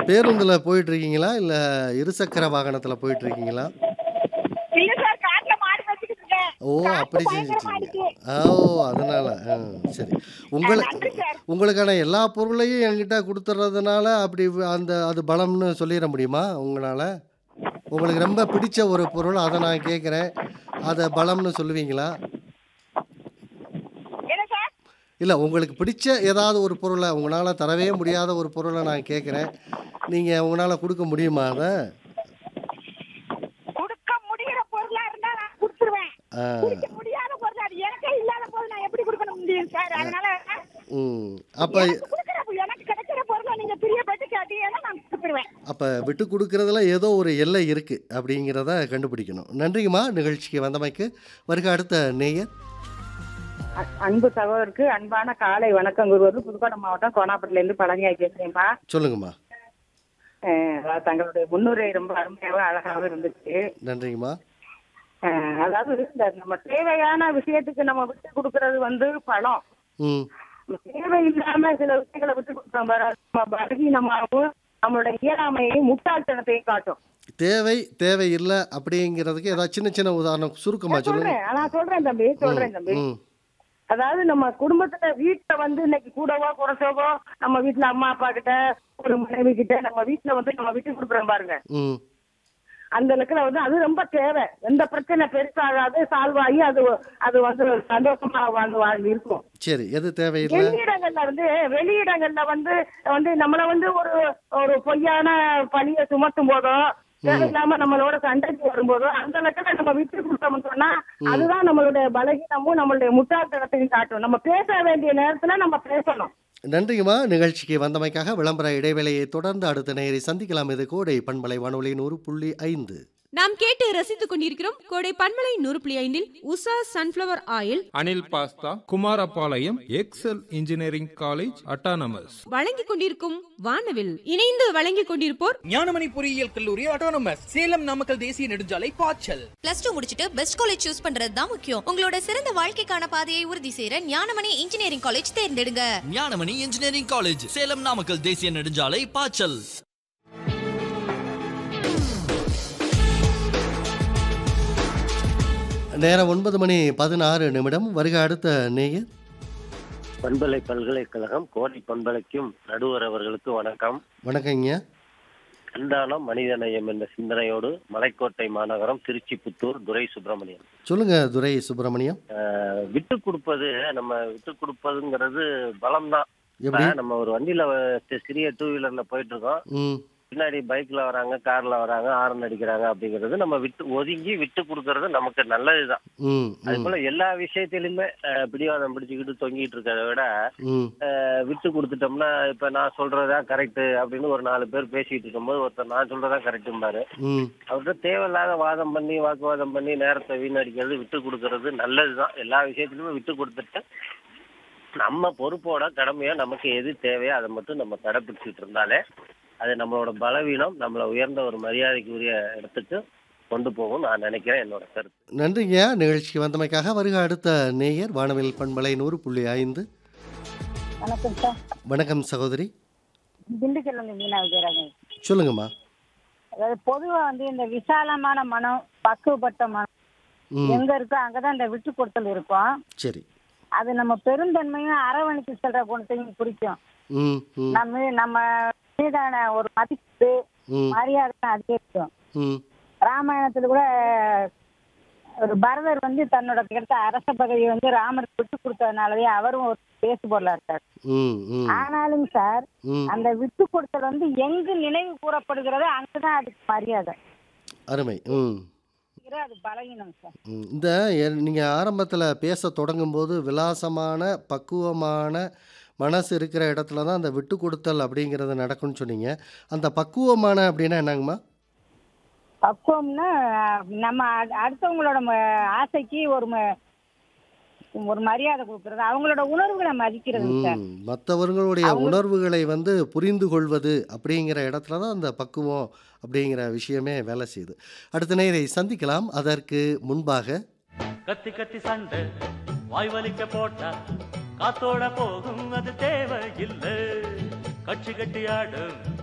பேருந்துல போயிட்டுருக்கீங்களா? இல்ல இருசக்கர வாகனத்துல போயிட்டுருக்கீங்களா? இல்ல சார், காட்டுல மாடு மேய்ச்சிக்கிட்டு இருக்கேன். ஓ! காத்து அப்படி பயங்கரமா செஞ்சுட்டீங்க. அடிக்கு. ஓ! அதனால. சரி. உங்களுக்கு நன்றி சார். உங்களுக்கான எல்லா பொருளையும் என்கிட்ட குடுத்துறதுனால, அப்படி அந்த அது பலம்னு சொல்லிற முடியுமா உங்கனால? உங்களுக்கு ரொம்ப பிடிச்ச ஒரு பொருள், அத நான் கேட்கிறேன். அத பலம்னு சொல்லுவீங்களா? என்ன சார்? இல்ல உங்களுக்கு பிடிச்ச ஏதாவது ஒரு பொருள, உங்கனால தரவே முடியாத ஒரு பொருள நான் கேட்கிறேன். நீங்க உங்கனால குடுக்க முடியுமா அத? குடுக்க முடியிற பொருளா இருந்தா நான் குடுத்துருவேன். ஆ. குடுக்க முடியாத பொருள் அது எனக்கே இல்லாத போது நான் எப்படி குடுக்க முடியும் சார்? அதனால ம். அப்ப எனக்கு கிடைக்கிற பொருளை நீங்க பிரியப்பட்டு கேட்டீங்கன்னா நான் குடுத்துருவேன். அப்ப விட்டு குடுக்குறதுல ஏதோ ஒரு எல்லை இருக்கு, அப்படிங்கிறத கண்டுபிடிக்கணும். நன்றிங்கம்மா, நிகழ்ச்சிக்கு வந்தமைக்கு. வருக அடுத்த நேயர். அன்பு சகோதரருக்கு அன்பான காலை வணக்கம் கூறுவது புதுக்கோட்டை மாவட்டம் கோனாப்பட்டில இருந்து பழனியாய் பேசுறேன்ப்பா. சொல்லுங்கம்மா. அதாவது தங்களுடைய முன்னுரை ரொம்ப அருமையாகவும் அழகாகவும் இருந்துச்சு. நன்றிங்கம்மா. அதாவது இந்த நம்ம தேவையான விஷயத்துக்கு நம்ம விட்டு கொடுக்கறது பணம். ம். தேவையில்லாம சில விஷயங்களை விட்டு கொடுக்குறோம் பாரு, அது நம்ம பலகீனமாகவும் நம்மளோட இயலாமையையும் முட்டாள்தனத்தையும் காட்டும். தேவை, தேவையில்ல அப்படிங்கிறதுக்கு ஏதாவது சின்ன சின்ன உதாரணம் சுருக்கமா சொல்லுங்க. நான் சொல்றேன் தம்பி. ம். அதாவது நம்ம குடும்பத்துல வீட்டுல இன்னைக்கு கூடவோ குறைச்சவோ நம்ம வீட்டுல அம்மா அப்பா கிட்ட ஒரு மனைவி கிட்ட நம்ம வீட்டுல நம்ம விட்டு கொடுக்குறோம் பாருங்க. ம். அந்த இடத்துல அது ரொம்ப தேவை. எந்த பிரச்சனை பெருசாகாது, சால்வ் ஆகி அது அது சந்தோஷமா வாழ்ந்து இருக்கும். சரி. எது தேவையில்ல? வெளியிடங்கள்ல நம்மள ஒரு ஒரு பொய்யான பழிய சுமத்தும் போதோ, தேவையில்லாம நம்மளோட சண்டைக்கு வரும்போதோ அந்த இடத்துல நம்ம விட்டு கொடுத்தோம்னு சொன்னா அதுதான் நம்மளுடைய பலகீனமும் நம்மளுடைய முட்டாள்தனத்தையும் காட்டும். நம்ம பேச வேண்டிய நேரத்துல நம்ம பேசணும். நன்றிங்கம்மா, நிகழ்ச்சிக்கு வந்தமைக்காக. விளம்பர இடைவேளையை தொடர்ந்து அடுத்த நேயரை சந்திக்கலாம். இது கோடை பண்பலை வானொலி 100.5. நாம் கேட்டு ரசித்துக் கொண்டிருக்கிறோம் கோடை பண்பலை 100.5 Usha sunflower oil, Anil pasta, Kumarapalayam XL engineering college autonomous வழங்கிக் கொண்டிருக்கும் வானவில். இணைந்து வழங்கிக் கொண்டிருப்போர் ஞானமணி பொறியியல் கல்லூரி அட்டானமஸ், சேலம் நாமக்கல் தேசிய நெடுஞ்சாலை பாய்ச்சல். +2 முடிச்சிட்டு பெஸ்ட் காலேஜ் சூஸ் பண்றது தான் முக்கியம். உங்களோட சிறந்த வாழ்க்கைக்கான பாதையை உறுதி செய்யற ஞானமணி இன்ஜினியரிங் காலேஜ் தேர்ந்தெடுங்க. ஞானமணி இன்ஜினியரிங் காலேஜ், சேலம் நாமக்கல் தேசிய நெடுஞ்சாலை பாய்ச்சல். நேரம் 9:16. வருக அடுத்த நேயர். பண்பலை பல்கலைக்கழகம் கோடை பண்பலைக்கும் நடுவர் அவர்களுக்கு வணக்கம். வணக்கங்க. கண்டானம் மனிதநேயம் என்ற சிந்தனையோடு மலைக்கோட்டை மாநகரம் திருச்சி புத்தூர் துரை சுப்பிரமணியன். சொல்லுங்க துரை சுப்பிரமணியம். விட்டு கொடுப்பதுங்கிறது பலம் தான். எப்படி? நம்ம ஒரு வண்டியில சிறிய 2 வீலர்ல போயிட்டு இருக்கோம். ம். பின்னாடி பைக்ல வராங்க, கார்ல வராங்க, ஹாரன் அடிக்கிறாங்க. அப்படிங்கிறது நம்ம ஒதுங்கி விட்டு கொடுக்கறது நமக்கு நல்லதுதான். அது போல எல்லா விஷயத்திலுமே பிடிவாதம் பிடிச்சுக்கிட்டு தொங்கிட்டு இருக்கிறத விட விட்டு கொடுத்துட்டோம்னா, இப்ப நான் சொல்றதா கரெக்ட் அப்படின்னு ஒரு 4 பேர் பேசிட்டு இருக்கும்போது ஒருத்தர் நான் சொல்றதா கரெக்டும்பாரு. அவர்கிட்ட தேவையில்லாத வாதம் பண்ணி வாக்குவாதம் பண்ணி நேரத்தை வீணடிக்கிறது, விட்டு கொடுக்கறது நல்லதுதான். எல்லா விஷயத்திலுமே விட்டு கொடுத்துட்டு நம்ம பொறுப்போட கடமையா நமக்கு எது தேவையோ அதை மட்டும் நம்ம கடைபிடிச்சிட்டு இருந்தாலே அது நம்மளோட பலவீனம் நம்மள உயர்ந்த ஒரு மரியாதைக்குரிய இடத்துக்கு கொண்டு போகும் நான் நினைக்கிறேன். என்னோட கருத்து. நன்றிங்க, நிகழ்ச்சிக்கு வந்தமைக்காக. வருக அடுத்த நேயர். வானவில் பண்பலை 100.5. வணக்கம் சார். வணக்கம் சகோதரி. திண்டுக்கல்ல இருந்து மீனா விஜயராஜன். சொல்லுங்கம்மா. அதாவது பொதுவா இந்த விசாலமான மனம், பக்குவப்பட்ட மனம் எங்க இருக்கோ அங்கதான் இந்த விட்டு கொடுத்தல் இருக்கும். சரி. அது நம்ம பெருந்தன்மையும் அரவணைத்து செல்ற குணத்தையும் குறிக்கும். நம்ம மீதான ஒரு மதிப்பு மரியாதை அதிகரிக்கும். ராமாயணத்துல கூட ஒரு பரதர் தன்னோட கிடைத்த அரச பதவியை ராமருக்கு விட்டு கொடுத்ததுனாலவே அவரும் ஒரு பேசு பொருளா இருக்காரு. ஆனாலும் சார் அந்த விட்டு கொடுத்தல் எங்கு நினைவு கூறப்படுகிறதோ அங்கதான் அதுக்கு மரியாதை. அருமை. அது பலகீனம் சார். இந்த நீங்க ஆரம்பத்துல பேச தொடங்கும் போது விலாசமான பக்குவமான மனசு இருக்கிற இடத்துல தான் அந்த விட்டு கொடுத்தல் அப்படிங்கிறது நடக்கும்னு சொன்னீங்க. அந்த பக்குவமான அப்படின்னா என்னங்கம்மா? பக்குவம்னா நம்ம அடுத்தவங்களோட ஆசைக்கு ஒரு மரியாதை கொடுக்கறது, அவங்களோட உணர்வுகளை மதிக்கிறது சார். மற்றவர்களுடைய உணர்வுகளை புரிந்து கொள்வது அப்படிங்கிற இடத்துல தான் அந்த பக்குவம் அப்படிங்கிற விஷயமே வேலை செய்யுது. அடுத்த நேயரை சந்திக்கலாம். அதற்கு முன்பாக கத்தி கத்தி சண்டை வாய் வலிக்க போட்டா காத்தோட போகும், அது தேவை இல்லை. கட்சி கட்டி ஆடும்